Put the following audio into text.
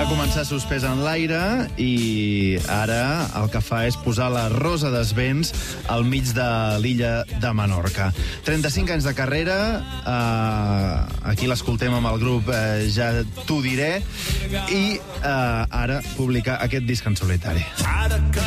començar suspès en l'aire i ara el que fa és posar la Rosa des Vents al mig de l'illa de Menorca. 35 anys de carrera, aquí l'escoltem amb el grup Ja t'ho diré, i ara publicar aquest disc en solitari.